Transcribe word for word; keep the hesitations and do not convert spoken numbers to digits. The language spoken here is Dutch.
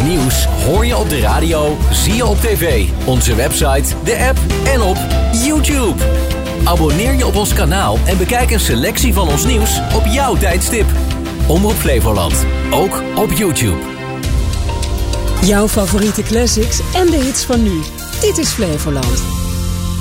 Het nieuws hoor je op de radio, zie je op tv, onze website, de app en op YouTube. Abonneer je op ons kanaal en bekijk een selectie van ons nieuws op jouw tijdstip. Omroep Flevoland, ook op YouTube. Jouw favoriete classics en de hits van nu. Dit is Flevoland.